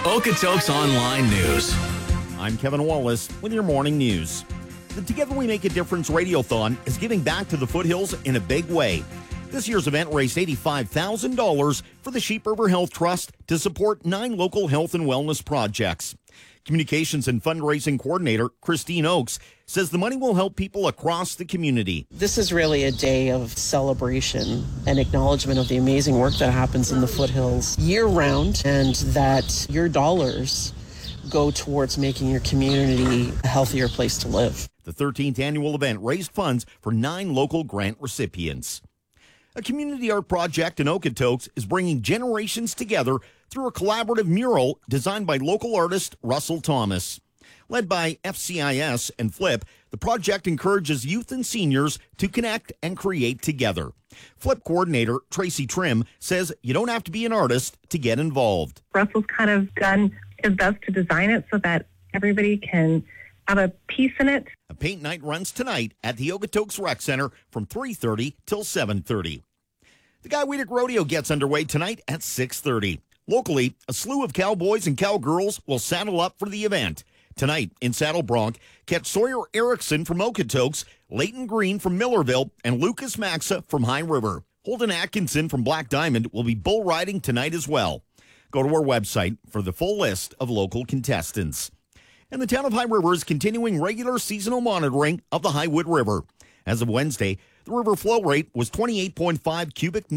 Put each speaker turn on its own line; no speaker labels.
Okotoks Online News.
I'm Kevin Wallace with your morning news. The Together We Make a Difference Radiothon is giving back to the foothills in a big way. This year's event raised $85,000 for the Sheep River Health Trust to support 9 local health and wellness projects. Communications and fundraising coordinator Christine Oakes says the money will help people across the community.
This is really a day of celebration and acknowledgement of the amazing work that happens in the foothills year-round, and that your dollars go towards making your community a healthier place to live.
The 13th annual event raised funds for 9 local grant recipients. A community art project in Okotoks is bringing generations together through a collaborative mural designed by local artist Russell Thomas. Led by FCIS and Flip, the project encourages youth and seniors to connect and create together. Flip coordinator Tracy Trim says you don't have to be an artist to get involved.
Russell's kind of done his best to design it so that everybody can have a piece in it.
A paint night runs tonight at the Okotoks Rec Center from 3:30 till 7:30. The Guy Weedick Rodeo gets underway tonight at 6:30. Locally, a slew of cowboys and cowgirls will saddle up for the event. Tonight in Saddle Bronc, catch Sawyer Erickson from Okotoks, Leighton Green from Millerville, and Lucas Maxa from High River. Holden Atkinson from Black Diamond will be bull riding tonight as well. Go to our website for the full list of local contestants. And the town of High River is continuing regular seasonal monitoring of the Highwood River. As of Wednesday, the river flow rate was 28.5 cubic